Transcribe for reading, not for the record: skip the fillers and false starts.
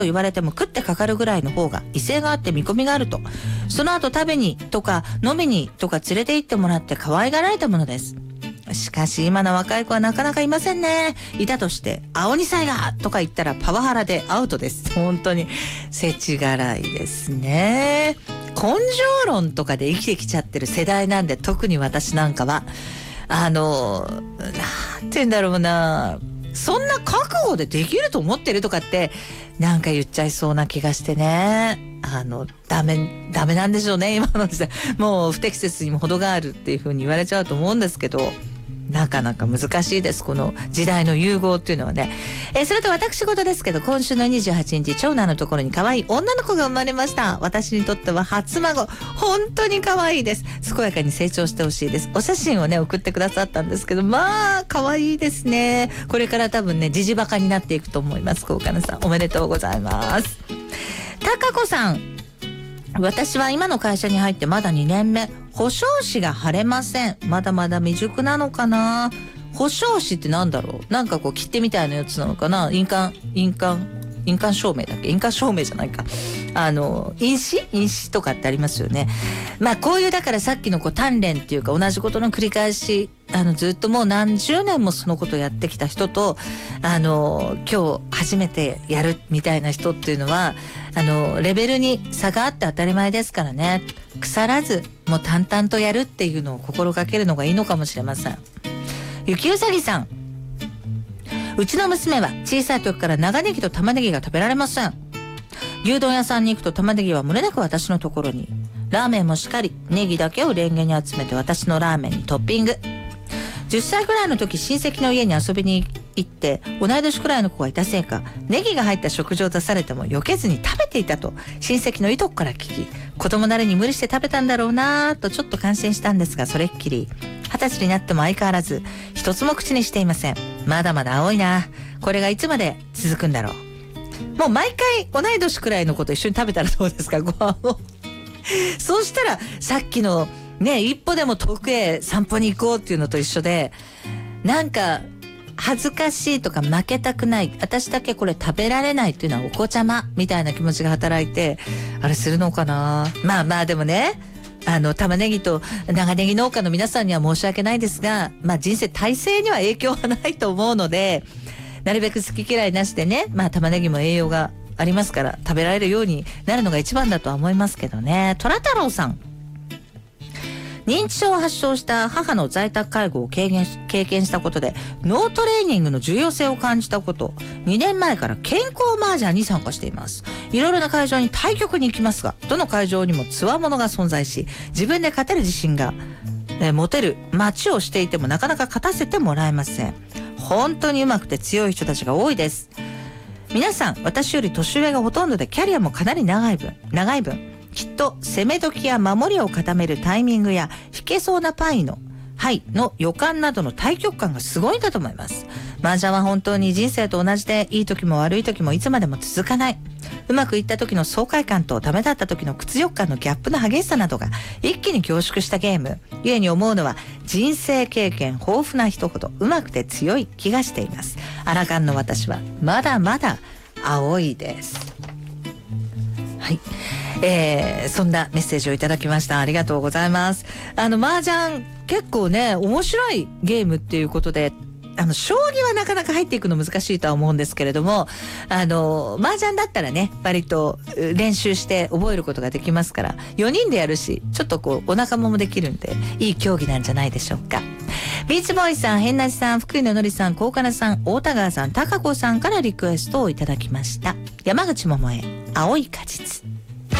言われても食ってかかるぐらいの方が威勢があって見込みがあると。その後食べにとか飲みにとか連れて行ってもらって可愛がられたものです。しかし今の若い子はなかなかいませんね。いたとして青二歳がとか言ったらパワハラでアウトです。本当に世知辛いですね。根性論とかで生きてきちゃってる世代なんで、特に私なんかはなんて言うんだろうな、そんな覚悟でできると思ってるとかってなんか言っちゃいそうな気がしてね。ダメなんでしょうね、今の時代。もう不適切にも程があるっていう風に言われちゃうと思うんですけど、なかなか難しいです、この時代の融合っていうのはね。それと私事ですけど、今週の28日長男のところに可愛い女の子が生まれました。私にとっては初孫、本当に可愛いです。健やかに成長してほしいです。お写真をね送ってくださったんですけど、まあ可愛いですね。これから多分ねジジバカになっていくと思います。高かなさんおめでとうございます。たかこさん、私は今の会社に入ってまだ2年目。保証紙が貼れません。まだまだ未熟なのかな。保証紙ってなんだろう。なんかこう切手みたいなやつなのかな。印鑑証明だっけ。印鑑証明じゃないか。印紙とかってありますよね。まあこういうだからさっきのこう鍛錬っていうか同じことの繰り返し、ずっともう何十年もそのことをやってきた人と今日初めてやるみたいな人っていうのはレベルに差があって当たり前ですからね。腐らずもう淡々とやるっていうのを心がけるのがいいのかもしれません。ゆきうさぎさん、うちの娘は小さい時から長ネギと玉ねぎが食べられません。牛丼屋さんに行くと玉ねぎは漏れなく私のところに。ラーメンもしっかりネギだけをレンゲに集めて私のラーメンにトッピング。10歳くらいの時親戚の家に遊びに行って同い年くらいの子がいたせいかネギが入った食事を出されても避けずに食べていたと親戚のいとこから聞き、子供なりに無理して食べたんだろうなぁとちょっと感心したんですが、それっきり20歳になっても相変わらず一つも口にしていません。まだまだ青いな。これがいつまで続くんだろう。もう毎回同い年くらいの子と一緒に食べたらどうですか、ご飯を。そうしたらさっきのね、一歩でも遠くへ散歩に行こうっていうのと一緒で、なんか恥ずかしいとか負けたくない、私だけこれ食べられないっていうのはお子ちゃまみたいな気持ちが働いてあれするのかな。まあまあでもね、玉ねぎと長ネギ農家の皆さんには申し訳ないですが、まあ人生体制には影響はないと思うので、なるべく好き嫌いなしでね、まあ玉ねぎも栄養がありますから食べられるようになるのが一番だとは思いますけどね。虎太郎さん、認知症を発症した母の在宅介護を経験したことで脳トレーニングの重要性を感じたこと、2年前から健康麻雀に参加しています。いろいろな会場に対局に行きますが、どの会場にも強者が存在し、自分で勝てる自信が持てる街をしていてもなかなか勝たせてもらえません。本当に上手くて強い人たちが多いです。皆さん私より年上がほとんどでキャリアもかなり長い分きっと攻め時や守りを固めるタイミングや引けそうなパイの予感などの対局感がすごいんだと思います。麻雀は本当に人生と同じで、いい時も悪い時もいつまでも続かない。うまくいった時の爽快感とダメだった時の屈辱感のギャップの激しさなどが一気に凝縮したゲーム。故に思うのは、人生経験豊富な人ほどうまくて強い気がしています。アラカンの私はまだまだ青いです。はい、そんなメッセージをいただきました。ありがとうございます。麻雀結構ね面白いゲームっていうことで、将棋はなかなか入っていくの難しいとは思うんですけれども、麻雀だったらね割と練習して覚えることができますから、4人でやるしちょっとこうお仲間もできるんでいい競技なんじゃないでしょうか。ビーチボーイさん、変なじさん、福井ののりさん、高金さん、大田川さん、高子さんからリクエストをいただきました。山口百恵、青い果実。